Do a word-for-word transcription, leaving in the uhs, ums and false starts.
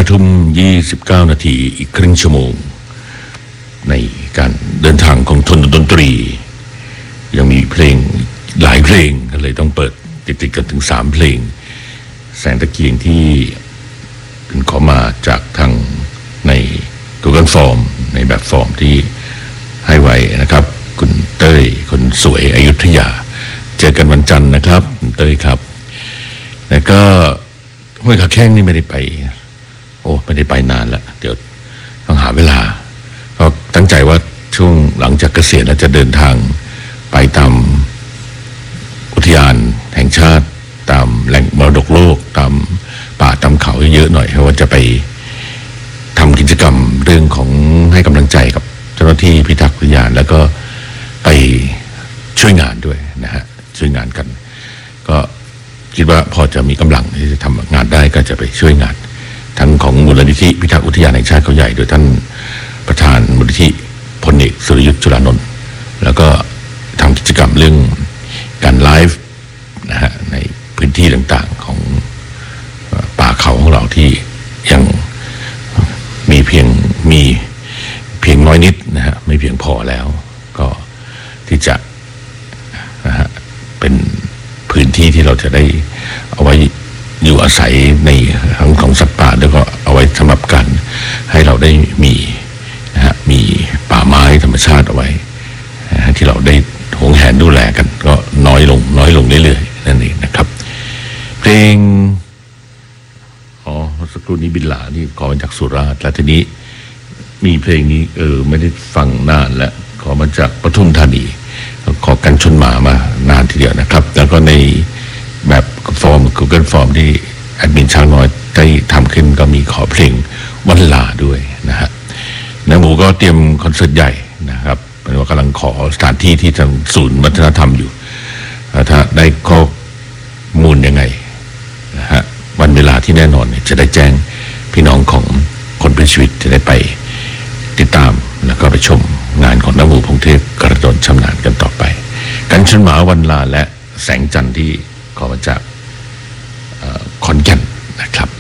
ทุ่มยี่สิบเก้านาทีอีกครึ่งชั่วโมงในการเดินทางของทนดนตรียังมีเพลงหลายเพลงก็เลยต้องเปิดติดๆกันถึงสามเพลงแสงตะเกียงที่เป็นขอมาจากทางใน Google Form ในแบบฟอร์มที่ให้ไว้นะครับคุณเต้ยคนสวยอยุธยาเจอกันวันจันทร์นะครับคุณเต้ยครับแล้วก็ห้วยขาแข้งนี่ไม่ได้ไปโอ้ไม่ได้ไปนานแล้วเดี๋ยวต้องหาเวลาเพราะตั้งใจว่าช่วงหลังจากเกษียณแล้วจะเดินทางไปตามอุทยานแห่งชาติตามแหล่งมรดกโลกตามป่าตามเขาเยอะหน่อยเพราะว่าจะไปทำกิจกรรมเรื่องของให้กำลังใจกับเจ้าหน้าที่พิทักษ์อุทยานแล้วก็ไปช่วยงานด้วยนะฮะช่วยงานกันก็คิดว่าพอจะมีกำลังที่จะทำงานได้ก็จะไปช่วยงานทั้งของมูลนิธิพิทักษ์อุทยานแห่งชาติเขาใหญ่โดยท่านประธานมูลนิธิพลเอกสุรยุทธ์จุลานนท์แล้วก็ทำกิจกรรมเรื่องการไลฟ์นะฮะในพื้นที่ต่างๆของป่าเขาของเราที่ยังมีเพียงมีเพียงน้อยนิดนะฮะไม่เพียงพอแล้วก็ที่จะนะฮะเป็นพื้นที่ที่เราจะได้เอาไว้อยู่อาศัยในทั้งของสัตว์ป่าแล้วก็เอาไว้สำหรับการให้เราได้มีนะฮะมีป่าไม้ธรรมชาติเอาไว้ที่เราได้หวงแหนดูแลกันก็น้อยลงน้อยลงเรื่อยๆนั่นเองนะครับเพลงอ๋อสักครู่นี้บินหลานี่ขอมาจากสุราษฎร์แล้วทีนี้มีเพลงนี้เออไม่ได้ฟังนานแล้วขอมาจากปทุมธานีขอกันชนหมามานานทีเดียวนะครับแล้วก็ในแบบฟอร์ม Google Form ที่แอดมินช้างน้อยได้ทำขึ้นก็มีขอเพลงวันลาด้วยนะฮะน้าหมูก็เตรียมคอนเสิร์ตใหญ่นะครับเป็นว่ากำลังขอสถานที่ที่ทางศูนย์วัฒนธรรมอยู่ถ้าได้ข้อมูลยังไงนะฮะวันเวลาที่แน่นอนเนี่ยจะได้แจ้งพี่น้องของคนเป็นชีวิตจะได้ไปติดตามแล้วก็ไปชมงานของน้าหมูพงเทพกระโดดชำนาญกันต่อไปกันชนหมาวันลาและแสงจันทร์ที่ขอมาจากขอนแก่นนะครับ